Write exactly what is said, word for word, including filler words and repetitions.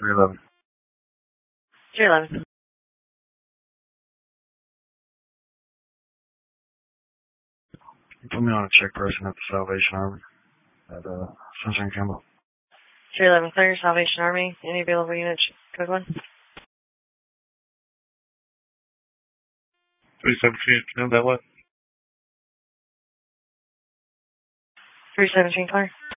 three eleven. three eleven. Put me on a check person at the Salvation Army at uh, Sunshine Campbell. three eleven, clear, Salvation Army. Any available units? Code one. three seventeen, know that what? three seventeen, clear.